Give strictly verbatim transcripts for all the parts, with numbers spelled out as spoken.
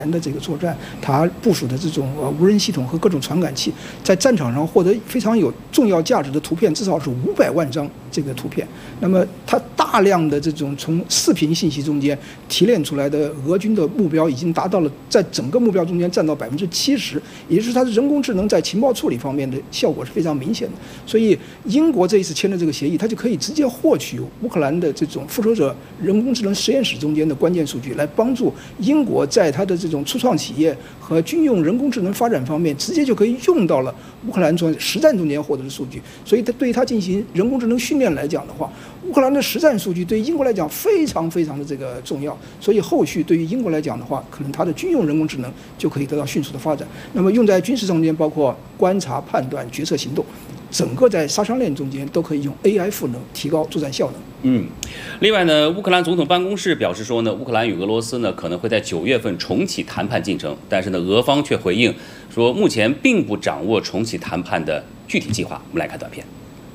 的这个作战，它部署的这种呃无人系统和各种传感器，在战场上获得非常有重要价值的图片，至少是五百万张这个图片。那么它大量的这种从视频信息中间提炼出来的俄军的目标，已经达到了在整个目标中间占到百分之七十，也就是它的人工智能在情报处理方面的效果是非常明显的。所以英国这一次签的这个协议，它就可以直接获取乌克兰的这种复仇者人工智能实验室中间的关键数据，来帮助英国在它的这种初创企业和军用人工智能发展方面，直接就可以用到了乌克兰中实战中间获得的数据。所以它对于它进行人工智能训练来讲的话，乌克兰的实战数据对于英国来讲非常非常的这个重要。所以后续对于英国来讲的话，可能它的军用人工智能就可以得到迅速的发展。那么用在军事中间，包括观察、判断、决策、行动，整个在杀伤链中间都可以用 A I 赋能提高作战效能。 嗯，另外呢，乌克兰总统办公室表示说呢，乌克兰与俄罗斯呢可能会在九月份重启谈判进程，但是呢，俄方却回应说，目前并不掌握重启谈判的具体计划。我们来看短片。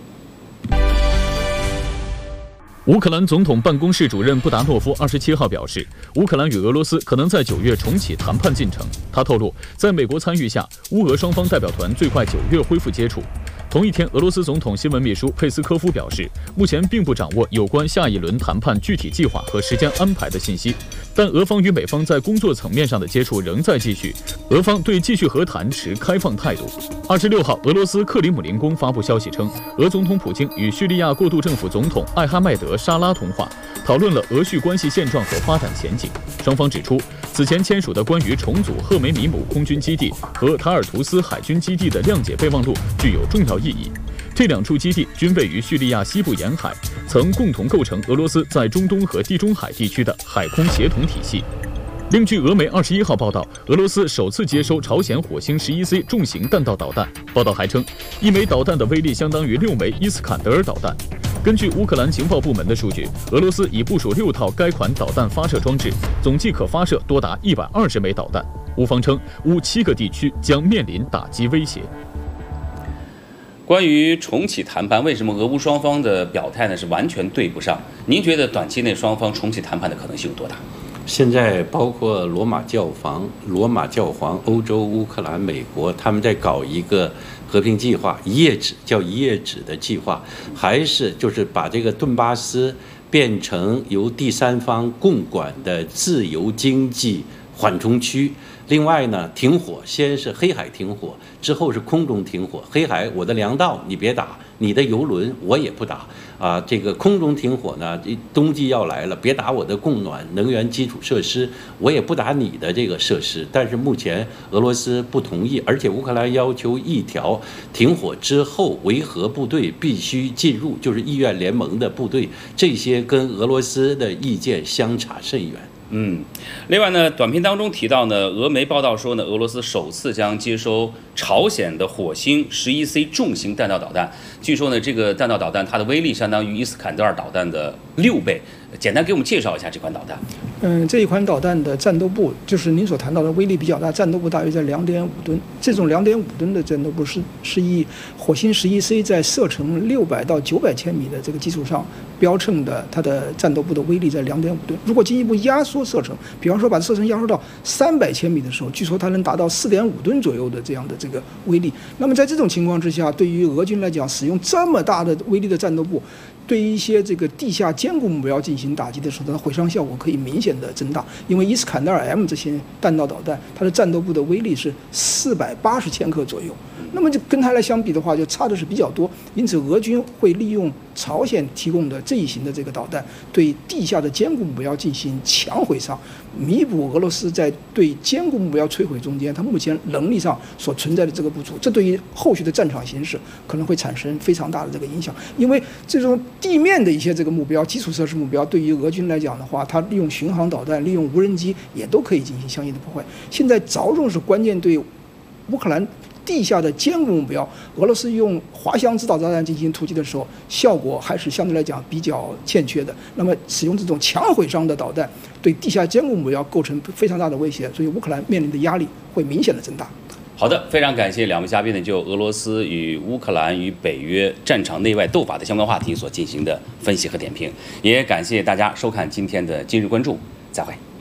乌克兰总统办公室主任布达诺夫二十七号表示，乌克兰与俄罗斯可能在九月重启谈判进程。他透露，在美国参与下，乌俄双方代表团最快九月恢复接触。同一天，俄罗斯总统新闻秘书佩斯科夫表示，目前并不掌握有关下一轮谈判具体计划和时间安排的信息，但俄方与美方在工作层面上的接触仍在继续，俄方对继续和谈持开放态度。二十六号，俄罗斯克里姆林宫发布消息称，俄总统普京与叙利亚过渡政府总统艾哈迈德·沙拉通话，讨论了俄叙关系现状和发展前景。双方指出，此前签署的关于重组赫梅米姆空军基地和塔尔图斯海军基地的谅解备忘录具有重要意义。这两处基地均位于叙利亚西部沿海，曾共同构成俄罗斯在中东和地中海地区的海空协同体系。另据俄媒二十一号报道，俄罗斯首次接收朝鲜火星十一 C 重型弹道导弹。报道还称，一枚导弹的威力相当于六枚伊斯坎德尔导弹。根据乌克兰情报部门的数据，俄罗斯已部署六套该款导弹发射装置，总计可发射多达一百二十枚导弹。乌方称，乌七个地区将面临打击威胁。 关于重启谈判，为什么俄乌双方的表态呢是完全对不上？您觉得短期内双方重启谈判的可能性有多大？ 现在包括罗马教皇、罗马教皇、欧洲、乌克兰、美国，他们在搞一个和平计划，一页纸叫一页纸的计划，还是就是把这个顿巴斯变成由第三方共管的自由经济缓冲区。另外呢，停火先是黑海停火，之后是空中停火。黑海我的粮道你别打，你的油轮我也不打啊。这个空中停火呢，冬季要来了，别打我的供暖能源基础设施，我也不打你的这个设施。但是目前俄罗斯不同意，而且乌克兰要求一条停火之后维和部队必须进入，就是意愿联盟的部队，这些跟俄罗斯的意见相差甚远。 嗯，另外呢，短片当中提到呢，俄媒报道说呢，俄罗斯首次将接收朝鲜的火星十一 C 重型弹道导弹。据说呢，这个弹道导弹它的威力相当于伊斯坎德尔导弹的六倍。简单给我们介绍一下这款导弹。 嗯，这一款导弹的战斗部，就是您所谈到的威力比较大，战斗部大约在两点五吨。这种两点五吨的战斗部是是以火星十一 C 在射程六百到九百千米的这个基础上标称的，它的战斗部的威力在两点五吨。如果进一步压缩射程，比方说把射程压缩到三百千米的时候，据说它能达到四点五吨左右的这样的这个威力。那么在这种情况之下，对于俄军来讲，使用这么大的威力的战斗部，对于一些这个地下坚固目标进行打击的时候，它的毁伤效果可以明显的增大。因为伊斯坎德尔 M 这些弹道导弹，它的战斗部的威力是四百八十千克左右，那么就跟它来相比的话，就差的是比较多。因此，俄军会利用朝鲜提供的这一型的这个导弹，对地下的坚固目标进行强毁伤，弥补俄罗斯在对坚固目标摧毁中间它目前能力上所存在的这个不足。这对于后续的战场形势可能会产生非常大的这个影响，因为这种地面的一些这个目标、基础设施目标，对于俄军来讲的话，它利用巡航导弹、利用无人机也都可以进行相应的破坏。现在着重是关键对乌克兰地下的坚固目标，俄罗斯用滑翔制导导弹进行突击的时候，效果还是相对来讲比较欠缺的。那么使用这种强毁伤的导弹，对地下坚固目标构成非常大的威胁，所以乌克兰面临的压力会明显的增大。 好的，非常感谢两位嘉宾呢就俄罗斯与乌克兰与北约战场内外斗法的相关话题所进行的分析和点评，也感谢大家收看今天的今日关注，再会。